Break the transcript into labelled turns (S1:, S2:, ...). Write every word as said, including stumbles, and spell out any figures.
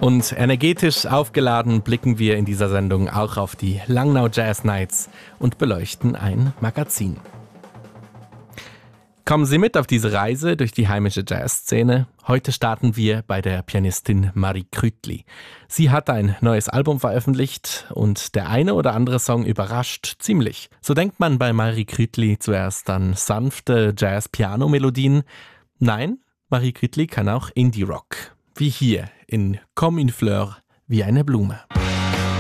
S1: Und energetisch aufgeladen blicken wir in dieser Sendung auch auf die Langnau Jazz Nights und beleuchten ein Magazin. Kommen Sie mit auf diese Reise durch die heimische Jazzszene. Heute starten wir bei der Pianistin Marie Krütli. Sie hat ein neues Album veröffentlicht und der eine oder andere Song überrascht ziemlich. So denkt man bei Marie Krütli zuerst an sanfte Jazz-Piano-Melodien. Nein, Marie Krütli kann auch Indie-Rock. Wie hier in Comme une fleur, wie eine Blume.